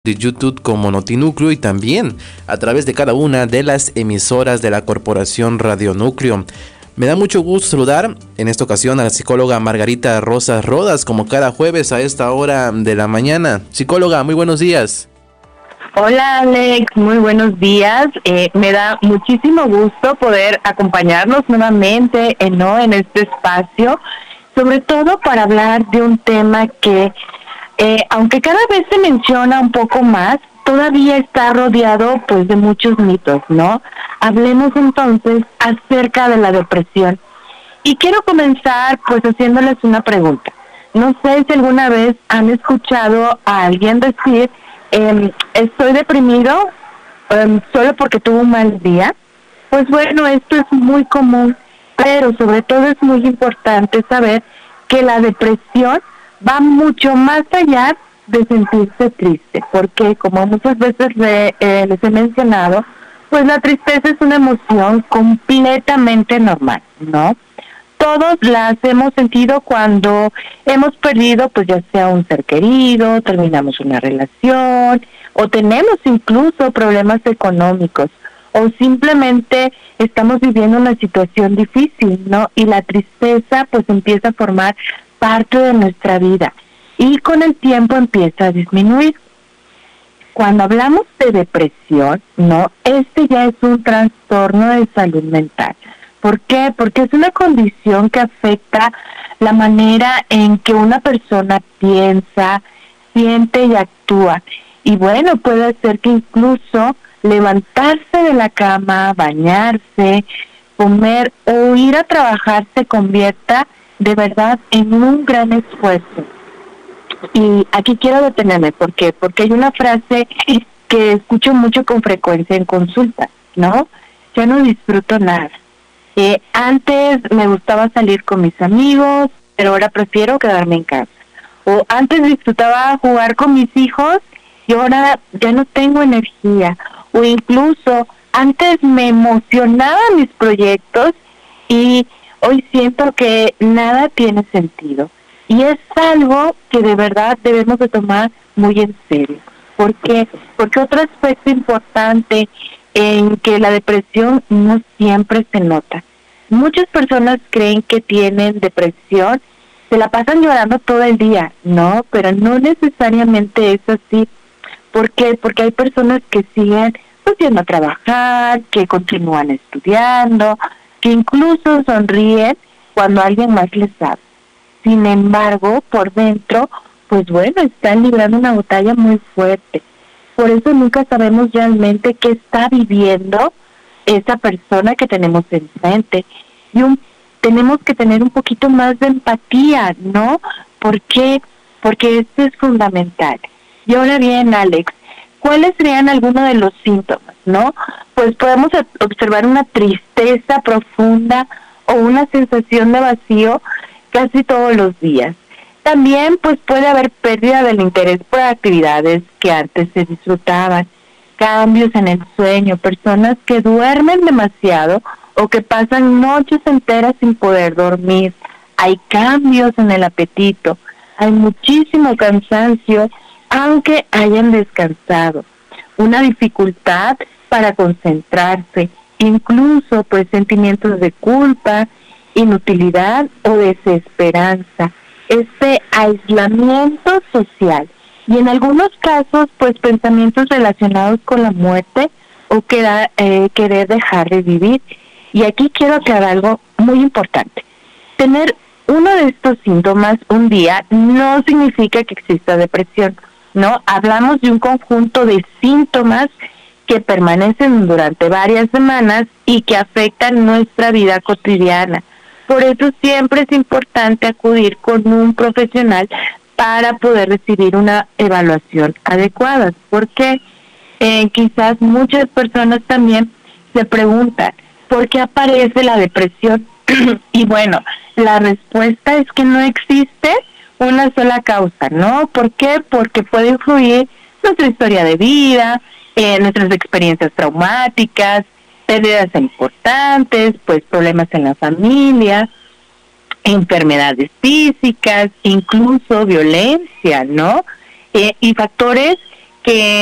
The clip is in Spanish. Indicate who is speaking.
Speaker 1: de YouTube como Notinúcleo y también a través de cada una de las emisoras de la Corporación Radio Núcleo. Me da mucho gusto saludar en esta ocasión a la psicóloga Margarita Rosas Rodas, como cada jueves a esta hora de la mañana. Psicóloga, muy buenos días.
Speaker 2: Hola Alex, muy buenos días. Me da muchísimo gusto poder acompañarnos nuevamente en este espacio, sobre todo para hablar de un tema que, aunque cada vez se menciona un poco más, todavía está rodeado pues de muchos mitos, ¿no? Hablemos entonces acerca de la depresión. Y quiero comenzar pues haciéndoles una pregunta. No sé si alguna vez han escuchado a alguien decir, estoy deprimido solo porque tuve un mal día. Pues bueno, esto es muy común, pero sobre todo es muy importante saber que la depresión va mucho más allá de sentirse triste, porque como muchas veces les he mencionado, pues la tristeza es una emoción completamente normal, ¿no? Todos las hemos sentido cuando hemos perdido, pues ya sea un ser querido, terminamos una relación, o tenemos incluso problemas económicos, o simplemente estamos viviendo una situación difícil, ¿no? Y la tristeza pues empieza a formar parte de nuestra vida y con el tiempo empieza a disminuir. Cuando hablamos de depresión, ¿no? Este ya es un trastorno de salud mental. ¿Por qué? Porque es una condición que afecta la manera en que una persona piensa, siente y actúa. Y bueno, puede ser que incluso levantarse de la cama, bañarse, comer o ir a trabajar se convierta de verdad en un gran esfuerzo. Y aquí quiero detenerme, ¿por qué? Porque hay una frase que escucho mucho con frecuencia en consulta, ¿no? Yo no disfruto nada. Antes me gustaba salir con mis amigos, pero ahora prefiero quedarme en casa. O antes disfrutaba jugar con mis hijos y ahora ya no tengo energía. O incluso antes me emocionaban mis proyectos y hoy siento que nada tiene sentido. Y es algo que de verdad debemos de tomar muy en serio. ¿Por qué? Porque otro aspecto importante en que la depresión no siempre se nota. Muchas personas creen que tienen depresión, se la pasan llorando todo el día, ¿no? Pero no necesariamente es así. ¿Por qué? Porque hay personas que siguen pues yendo a trabajar, que continúan estudiando, que incluso sonríen cuando alguien más les habla. Sin embargo, por dentro, pues bueno, están librando una batalla muy fuerte. Por eso nunca sabemos realmente qué está viviendo esa persona que tenemos enfrente. Y tenemos que tener un poquito más de empatía, ¿no? ¿Por qué? Porque esto es fundamental. Y ahora bien, Alex, ¿cuáles serían algunos de los síntomas, no? Pues podemos observar una tristeza profunda o una sensación de vacío casi todos los días. También pues puede haber pérdida del interés por actividades que antes se disfrutaban, cambios en el sueño, personas que duermen demasiado o que pasan noches enteras sin poder dormir. Hay cambios en el apetito, hay muchísimo cansancio aunque hayan descansado, una dificultad para concentrarse, incluso pues sentimientos de culpa, inutilidad o desesperanza, este aislamiento social y en algunos casos pues pensamientos relacionados con la muerte o querer dejar de vivir. Y aquí quiero aclarar algo muy importante. Tener uno de estos síntomas un día no significa que exista depresión, ¿no? Hablamos de un conjunto de síntomas que permanecen durante varias semanas y que afectan nuestra vida cotidiana. Por eso siempre es importante acudir con un profesional para poder recibir una evaluación adecuada, porque quizás muchas personas también se preguntan, ¿por qué aparece la depresión? Y bueno, la respuesta es que no existe una sola causa, ¿no? ¿Por qué? Porque puede influir nuestra historia de vida, nuestras experiencias traumáticas, pérdidas importantes, pues problemas en la familia, enfermedades físicas, incluso violencia, ¿no? Y factores que